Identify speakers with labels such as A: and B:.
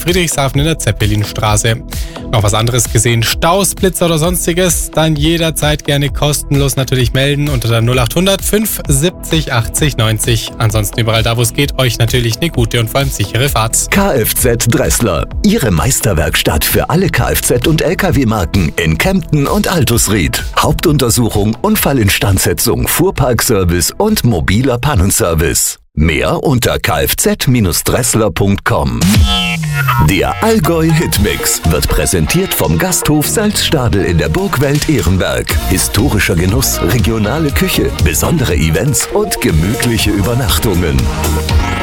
A: Friedrichshafen in der Zeppelinstraße. Noch was anderes gesehen, Staus, Blitzer oder sonstiges, dann jederzeit gerne kostenlos natürlich melden unter der 0800 570 80 90. Ansonsten überall da, wo es geht, euch natürlich eine gute und vor allem sichere Fahrt.
B: Kfz Dressler, Ihre Meisterwerkstatt für alle Kfz- und Lkw-Marken in Kempten und Altusried. Hauptuntersuchung, Unfallinstandsetzung, Fuhrparkservice und mobiler Pannenservice. Mehr unter kfz-dressler.com. Der Allgäu Hitmix wird präsentiert vom Gasthof Salzstadel in der Burgwelt Ehrenberg. Historischer Genuss, regionale Küche, besondere Events und gemütliche Übernachtungen.